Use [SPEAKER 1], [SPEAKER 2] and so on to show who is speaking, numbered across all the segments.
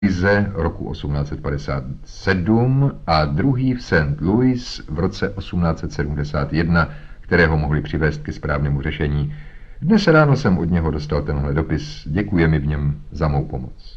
[SPEAKER 1] Parize roku 1857 a druhý v St. Louis v roce 1871, kterého mohli přivést ke správnému řešení. Dnes ráno jsem od něho dostal tenhle dopis, děkuje mi v něm za mou pomoc.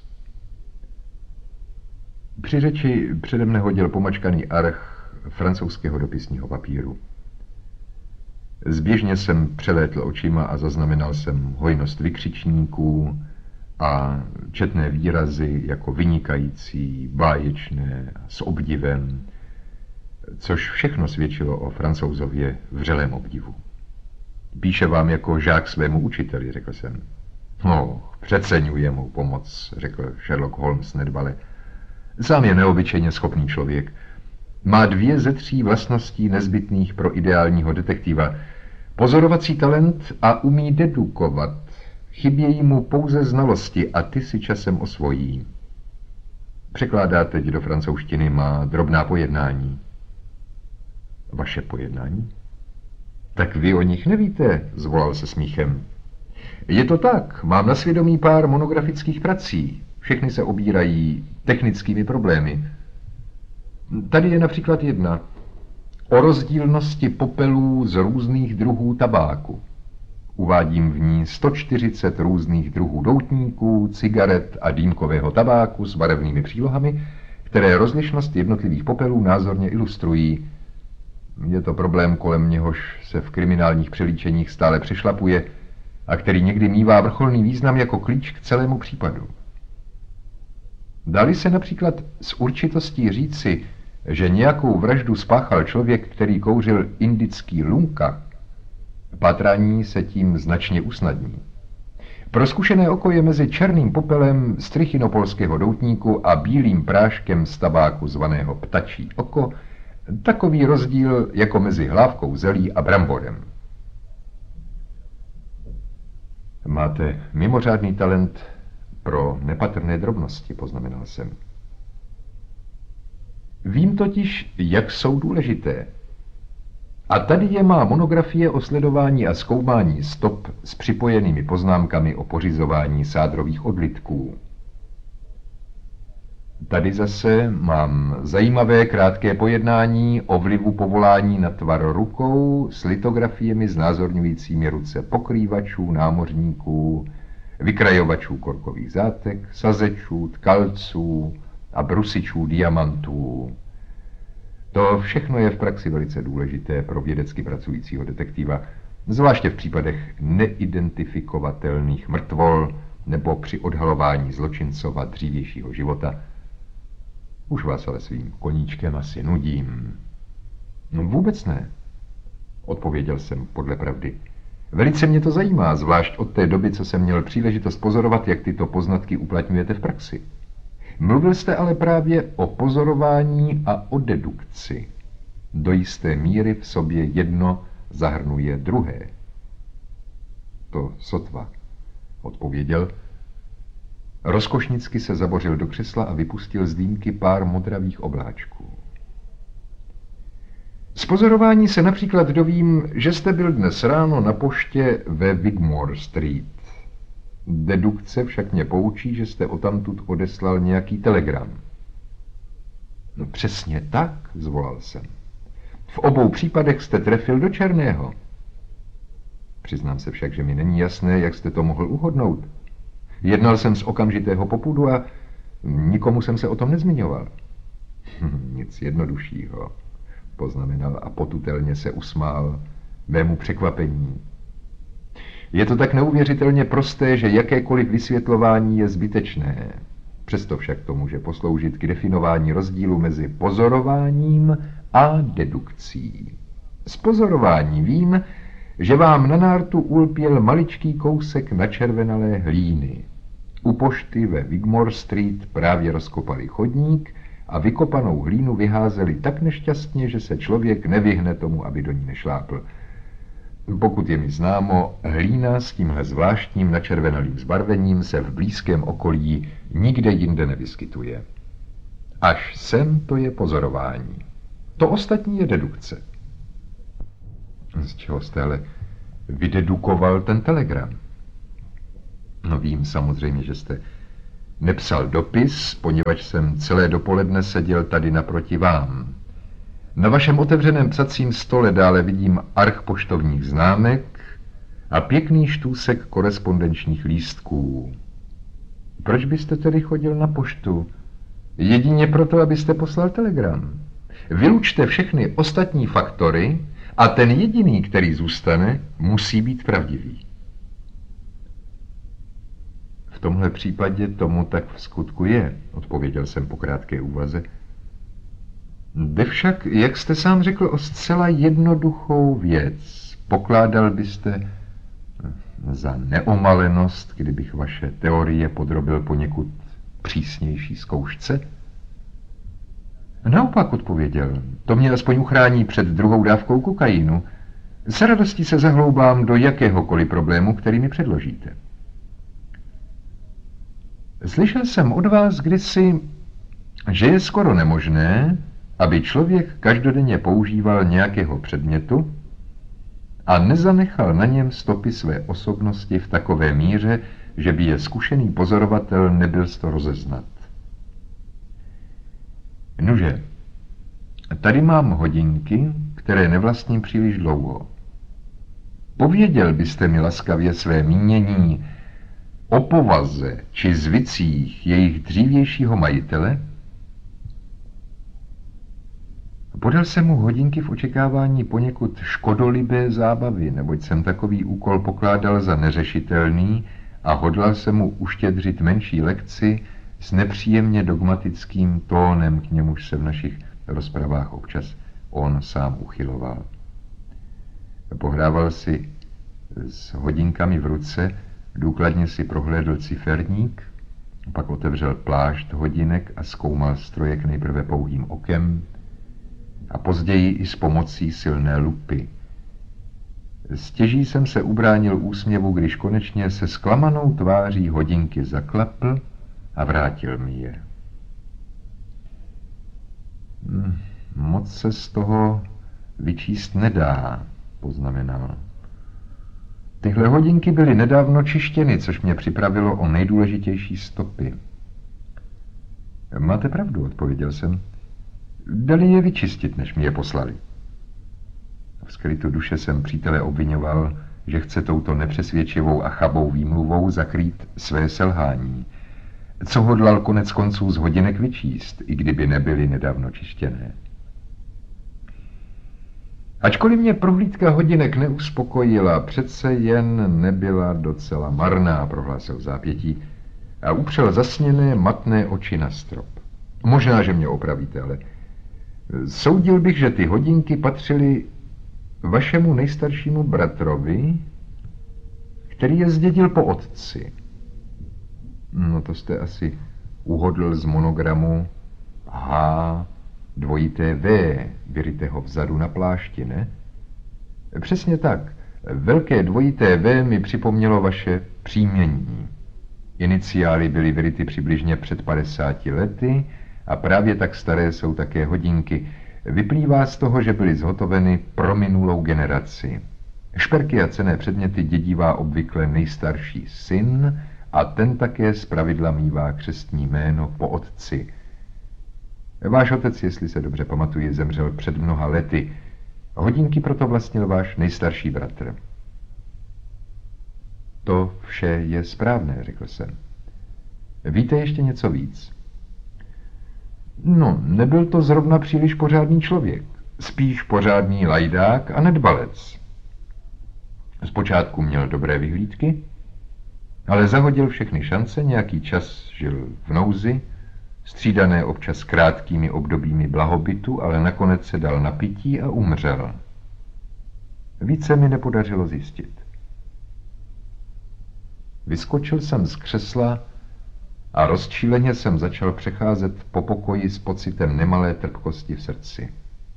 [SPEAKER 1] Při řeči přede mne hodil pomačkaný arch francouzského dopisního papíru. Zběžně jsem přelétl očima a zaznamenal jsem hojnost vykřičníků a četné výrazy jako vynikající, báječné, s obdivem, což všechno svědčilo o Francouzově vřelém obdivu. Píše vám jako žák svému učiteli, řekl jsem. No, přeceňuje mou pomoc, řekl Sherlock Holmes nedbale. Sám je neobyčejně schopný člověk. Má 2 ze 3 vlastností nezbytných pro ideálního detektiva. Pozorovací talent a umí dedukovat. Chybějí mu pouze znalosti a ty si časem osvojí. Překládá teď do francouzštiny, má drobná pojednání. Vaše pojednání? Tak vy o nich nevíte, zvolal se smíchem. Je to tak, mám na svědomí pár monografických prací. Všechny se obírají technickými problémy. Tady je například jedna. O rozdílnosti popelů z různých druhů tabáku. Uvádím v ní 140 různých druhů doutníků, cigaret a dýmkového tabáku s barevnými přílohami, které rozlišnost jednotlivých popelů názorně ilustrují. Je to problém, kolem něhož se v kriminálních přelíčeních stále přešlapuje a který někdy mívá vrcholný význam jako klíč k celému případu. Dali se například s určitostí říci, že nějakou vraždu spáchal člověk, který kouřil indický lunka, pátrání se tím značně usnadní. Pro zkušené oko je mezi černým popelem z trichinopolského doutníku a bílým práškem z tabáku zvaného ptačí oko takový rozdíl jako mezi hlávkou zelí a bramborem. Máte mimořádný talent pro nepatrné drobnosti, poznamenal jsem. Vím totiž, jak jsou důležité. A tady je má monografie o sledování a zkoumání stop s připojenými poznámkami o pořizování sádrových odlitků. Tady zase mám zajímavé krátké pojednání o vlivu povolání na tvar rukou s litografiemi znázorňujícími ruce pokrývačů, námořníků, vykrajovačů korkových zátek, sazečů, tkalců a brusičů diamantů. To všechno je v praxi velice důležité pro vědecky pracujícího detektiva, zvláště v případech neidentifikovatelných mrtvol nebo při odhalování zločincova dřívějšího života. Už vás ale svým koníčkem asi nudím. No vůbec ne, odpověděl jsem podle pravdy. Velice mě to zajímá, zvlášť od té doby, co jsem měl příležitost pozorovat, jak tyto poznatky uplatňujete v praxi. Mluvil jste ale právě o pozorování a o dedukci. Do jisté míry v sobě jedno zahrnuje druhé. To sotva, odpověděl. Rozkošnicky se zabořil do křesla a vypustil z dýmky pár modravých obláčků. Z pozorování se například dovím, že jste byl dnes ráno na poště ve Wigmore Street. Dedukce však mě poučí, že jste odtamtud odeslal nějaký telegram. No přesně tak, zvolal jsem. V obou případech jste trefil do černého. Přiznám se však, že mi není jasné, jak jste to mohl uhodnout. Jednal jsem z okamžitého popudu a nikomu jsem se o tom nezmiňoval. Nic jednoduššího, poznamenal a potutelně se usmál mému překvapení. Je to tak neuvěřitelně prosté, že jakékoliv vysvětlování je zbytečné. Přesto však to může posloužit k definování rozdílu mezi pozorováním a dedukcí. Z pozorování vím, že vám na nártu ulpěl maličký kousek načervenalé hlíny. U pošty ve Wigmore Street právě rozkopali chodník a vykopanou hlínu vyházeli tak nešťastně, že se člověk nevyhne tomu, aby do ní nešlápl. Pokud je mi známo, hlína s tímhle zvláštním načervenalým zbarvením se v blízkém okolí nikde jinde nevyskytuje. Až sem to je pozorování. To ostatní je dedukce. Z čeho jste ale vydedukoval ten telegram? No vím samozřejmě, že jste Nepsal dopis, poněvadž jsem celé dopoledne seděl tady naproti vám. Na vašem otevřeném psacím stole dále vidím arch poštovních známek a pěkný štůsek korespondenčních lístků. Proč byste tedy chodil na poštu? Jedině proto, abyste poslal telegram. Vylučte všechny ostatní faktory a ten jediný, který zůstane, musí být pravdivý. V tomhle případě tomu tak v skutku je, odpověděl jsem po krátké úvaze. Jde však, jak jste sám řekl, o zcela jednoduchou věc. Pokládal byste za neomalenost, kdybych vaše teorie podrobil poněkud přísnější zkoušce? Naopak, odpověděl, to mě aspoň uchrání před druhou dávkou kokainu. S radostí se zahloubám do jakéhokoliv problému, který mi předložíte. Slyšel jsem od vás kdysi, že je skoro nemožné, aby člověk každodenně používal nějakého předmětu a nezanechal na něm stopy své osobnosti v takové míře, že by je zkušený pozorovatel nebyl z toho rozeznat. Nuže, tady mám hodinky, které nevlastním příliš dlouho. Pověděl byste mi laskavě své mínění o povaze či zvicích jejich dřívějšího majitele? Podal jsem mu hodinky v očekávání poněkud škodolibé zábavy, neboť jsem takový úkol pokládal za neřešitelný a hodlal jsem mu uštědřit menší lekci s nepříjemně dogmatickým tónem, k němuž se v našich rozpravách občas on sám uchyloval. Pohrával si s hodinkami v ruce, důkladně si prohlédl ciferník, pak otevřel plášť hodinek a zkoumal strojek nejprve pouhým okem a později i s pomocí silné lupy. Stěží jsem se ubránil úsměvu, když konečně se zklamanou tváří hodinky zaklapl a vrátil mi je. Moc se z toho vyčíst nedá, poznamenal. Tyhle hodinky byly nedávno čištěny, což mě připravilo o nejdůležitější stopy. Máte pravdu, odpověděl jsem. Dali je vyčistit, než mi je poslali. V skrytu duše jsem přítele obvinoval, že chce touto nepřesvědčivou a chabou výmluvou zakrýt své selhání, co hodlal konec konců z hodinek vyčíst, i kdyby nebyly nedávno čištěné. Ačkoliv mě prohlídka hodinek neuspokojila, přece jen nebyla docela marná, prohlásil vzápětí a upřel zasněné matné oči na strop. Možná, že mě opravíte, ale soudil bych, že ty hodinky patřily vašemu nejstaršímu bratrovi, který je zdědil po otci. No to jste asi uhodl z monogramu H dvojité V, vyrytého vzadu na plášti, ne? Přesně tak. Velké dvojité V mi připomnělo vaše příjmení. Iniciály byly vyryty přibližně před 50 lety a právě tak staré jsou také hodinky. Vyplývá z toho, že byly zhotoveny pro minulou generaci. Šperky a cenné předměty dědívá obvykle nejstarší syn a ten také zpravidla mívá křestní jméno po otci. Váš otec, jestli se dobře pamatuji, zemřel před mnoha lety. Hodinky proto vlastnil váš nejstarší bratr. To vše je správné, řekl jsem. Víte ještě něco víc? No, nebyl to zrovna příliš pořádný člověk. Spíš pořádný lajdák a nedbalec. Zpočátku měl dobré vyhlídky, ale zahodil všechny šance, nějaký čas žil v nouzi, střídané občas krátkými obdobími blahobytu, ale nakonec se dal na pití a umřel. Více mi nepodařilo zjistit. Vyskočil jsem z křesla a rozčíleně jsem začal přecházet po pokoji s pocitem nemalé trpkosti v srdci.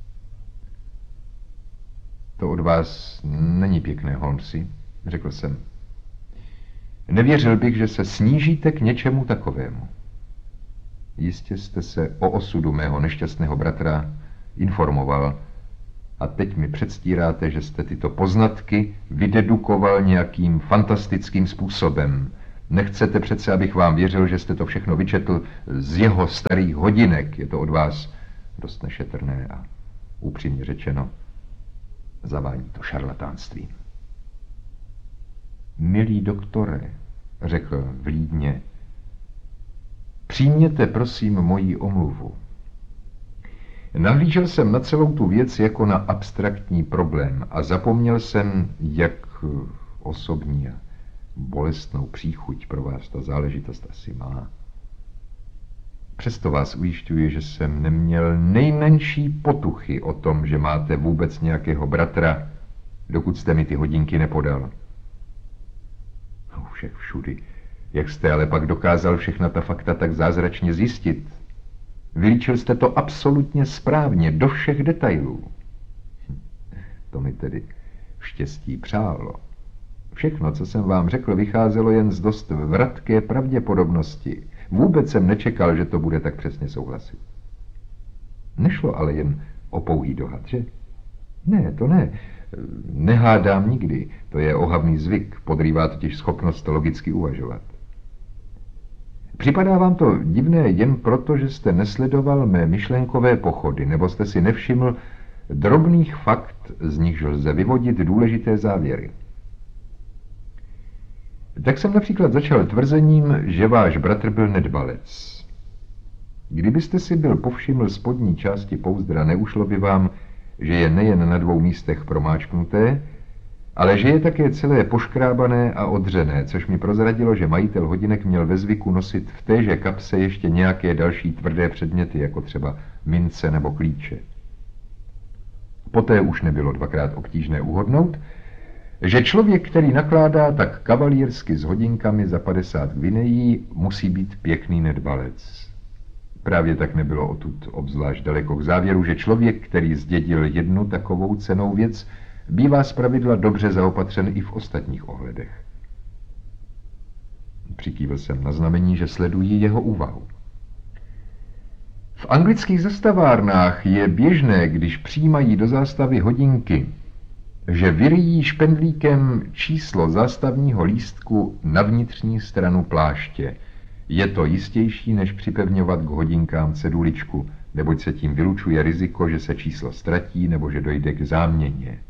[SPEAKER 1] To od vás není pěkné, Holmesi, řekl jsem. Nevěřil bych, že se snížíte k něčemu takovému. Jistě jste se o osudu mého nešťastného bratra informoval a teď mi předstíráte, že jste tyto poznatky vydedukoval nějakým fantastickým způsobem. Nechcete přece, abych vám věřil, že jste to všechno vyčetl z jeho starých hodinek. Je to od vás dost nešetrné a upřímně řečeno, zavání to šarlatánstvím. Milý doktore, řekl vlídně, přijměte prosím moji omluvu. Nahlížel jsem na celou tu věc jako na abstraktní problém a zapomněl jsem, jak osobní a bolestnou příchuť pro vás ta záležitost asi má. Přesto vás ujišťuji, že jsem neměl nejmenší potuchy o tom, že máte vůbec nějakého bratra, dokud jste mi ty hodinky nepodal. Však všudy. Jak jste ale pak dokázal všechna ta fakta tak zázračně zjistit? Vylíčil jste to absolutně správně, do všech detailů. To mi tedy štěstí přálo. Všechno, co jsem vám řekl, vycházelo jen z dost vratké pravděpodobnosti. Vůbec jsem nečekal, že to bude tak přesně souhlasit. Nešlo ale jen o pouhý dohad, že? Ne, to ne. Nehádám nikdy. To je ohavný zvyk, podrývá totiž schopnost logicky uvažovat. Připadá vám to divné jen proto, že jste nesledoval mé myšlenkové pochody, nebo jste si nevšiml drobných fakt, z nichž lze vyvodit důležité závěry. Tak jsem například začal tvrzením, že váš bratr byl nedbalec. Kdybyste si byl povšiml spodní části pouzdra, neušlo by vám, že je nejen na 2 místech promáčknuté, ale že je také celé poškrábané a odřené, což mi prozradilo, že majitel hodinek měl ve zvyku nosit v téže kapse ještě nějaké další tvrdé předměty, jako třeba mince nebo klíče. Poté už nebylo dvakrát obtížné uhodnout, že člověk, který nakládá tak kavalírsky s hodinkami za 50 gvinejí, musí být pěkný nedbalec. Právě tak nebylo odtud obzvlášť daleko k závěru, že člověk, který zdědil jednu takovou cennou věc, bývá zpravidla dobře zaopatřen i v ostatních ohledech. Přikývil jsem na znamení, že sledují jeho úvahu. V anglických zastavárnách je běžné, když přijímají do zástavy hodinky, že vyryjí špendlíkem číslo zástavního lístku na vnitřní stranu pláště. Je to jistější, než připevňovat k hodinkám ceduličku, neboť se tím vylučuje riziko, že se číslo ztratí nebo že dojde k záměně.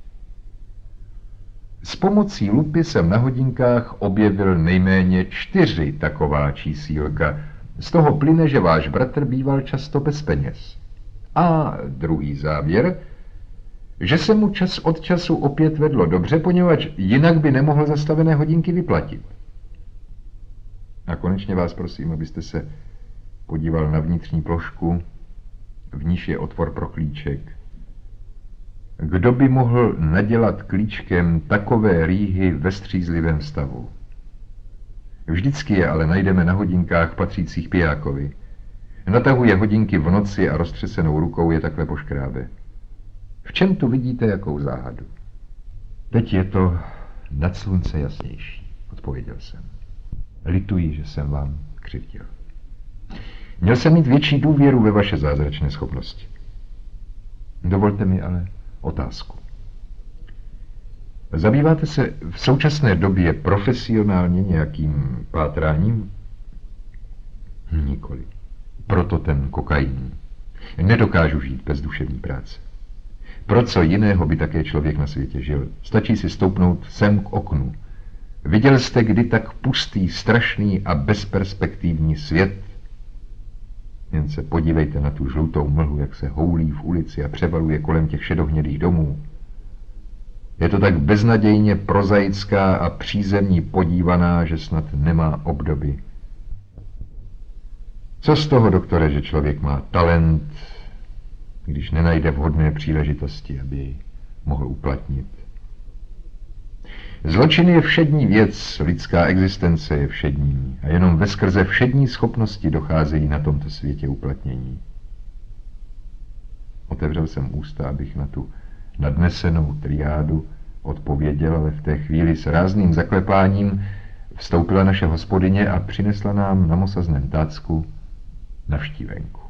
[SPEAKER 1] S pomocí lupy jsem na hodinkách objevil nejméně 4 taková čísílka. Z toho plyne, že váš bratr býval často bez peněz. A druhý závěr, že se mu čas od času opět vedlo dobře, poněvadž jinak by nemohl zastavené hodinky vyplatit. A konečně vás prosím, abyste se podíval na vnitřní plošku, v níž je otvor pro klíček. Kdo by mohl nadělat klíčkem takové rýhy ve střízlivém stavu? Vždycky je ale najdeme na hodinkách patřících pijákovi. Natahuje hodinky v noci a roztřesenou rukou je takhle poškrábe. V čem tu vidíte jakou záhadu? Teď je to nad slunce jasnější, odpověděl jsem. Lituji, že jsem vám křivdil. Měl jsem mít větší důvěru ve vaše zázračné schopnosti. Dovolte mi ale otázku. Zabýváte se v současné době profesionálně nějakým pátráním? Nikoli. Proto ten kokain. Nedokážu žít bez duševní práce. Pro co jiného by také člověk na světě žil? Stačí si stoupnout sem k oknu. Viděl jste kdy tak pustý, strašný a bezperspektivní svět? Jen se podívejte na tu žlutou mlhu, jak se houlí v ulici a převaluje kolem těch šedohnědých domů. Je to tak beznadějně prozaická a přízemní podívaná, že snad nemá obdoby. Co z toho, doktore, že člověk má talent, když nenajde vhodné příležitosti, aby jej mohl uplatnit? Zločin je všední věc, lidská existence je všední a jenom veskrze všední schopnosti docházejí na tomto světě uplatnění. Otevřel jsem ústa, abych na tu nadnesenou triádu odpověděl, ale v té chvíli s rázným zaklepáním vstoupila naše hospodyně a přinesla nám na mosazném tácku navštívenku.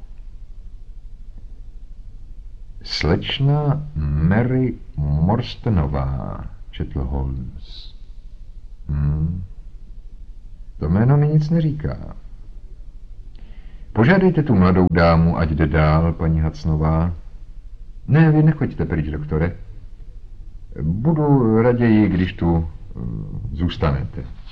[SPEAKER 1] Slečna Mary Morstonová, četl Holmes. To jméno mi nic neříká. Požádejte tu mladou dámu, ať jde dál, paní Hacnová. Ne, vy nechoďte pryč, doktore. Budu raději, když tu zůstanete.